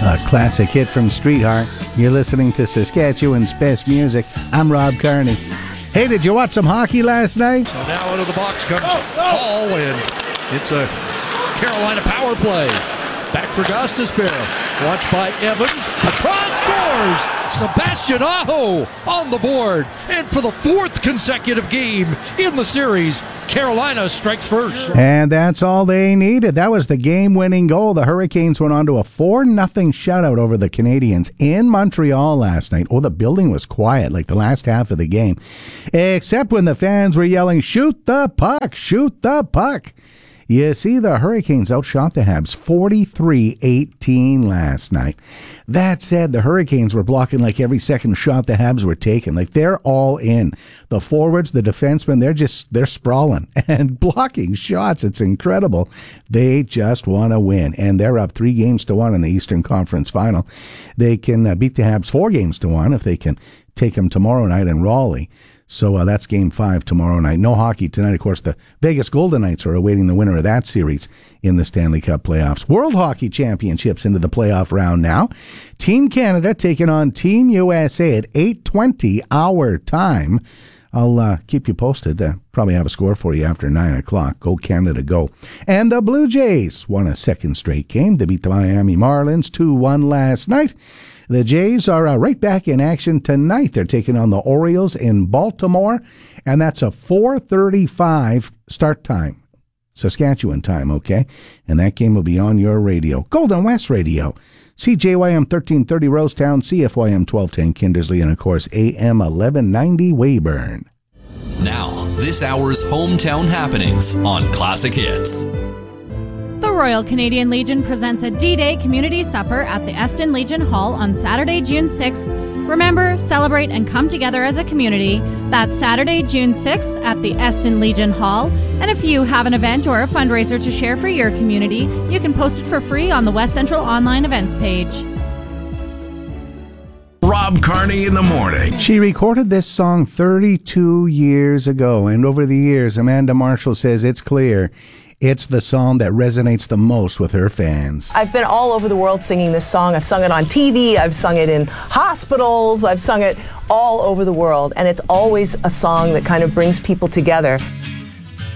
A classic hit from Streetheart. You're listening to Saskatchewan's best music. I'm Rob Carney. Hey, did you watch some hockey last night? So now out of the box comes Hall, and it's a Carolina power play. Back for Gostisbehere. Watched by Evans. The cross scores! Sebastian Aho on the board. And for the fourth consecutive game in the series, Carolina strikes first. And that's all they needed. That was the game-winning goal. The Hurricanes went on to a 4-0 shutout over the Canadiens in Montreal last night. Oh, the building was quiet like the last half of the game. Except when the fans were yelling, "Shoot the puck! Shoot the puck!" You see, the Hurricanes outshot the Habs 43-18 last night. That said, the Hurricanes were blocking like every second shot the Habs were taking. Like, they're all in. The forwards, the defensemen, they're sprawling and blocking shots. It's incredible. They just want to win. And they're up 3-1 in the Eastern Conference Final. They can beat the Habs 4-1 if they can take them tomorrow night in Raleigh. So that's Game 5 tomorrow night. No hockey tonight. Of course, the Vegas Golden Knights are awaiting the winner of that series in the Stanley Cup playoffs. World Hockey Championships into the playoff round now. Team Canada taking on Team USA at 8:20 our time. I'll keep you posted. Probably have a score for you after 9 o'clock. Go Canada, go. And the Blue Jays won a second straight game. They beat the Miami Marlins 2-1 last night. The Jays are right back in action tonight. They're taking on the Orioles in Baltimore, and that's a 4:35 start time. Saskatchewan time, okay? And that game will be on your radio. Golden West Radio. CJYM 1330 Rosetown, CFYM 1210 Kindersley, and of course AM 1190 Weyburn. Now, this hour's hometown happenings on Classic Hits. The Royal Canadian Legion presents a D-Day community supper at the Eston Legion Hall on Saturday, June 6th. Remember, celebrate, and come together as a community. That's Saturday, June 6th at the Eston Legion Hall. And if you have an event or a fundraiser to share for your community, you can post it for free on the West Central Online Events page. Rob Carney in the morning. She recorded this song 32 years ago, and over the years, Amanda Marshall says it's clear it's the song that resonates the most with her fans. I've been all over the world singing this song. I've sung it on TV, I've sung it in hospitals, I've sung it all over the world, and it's always a song that kind of brings people together.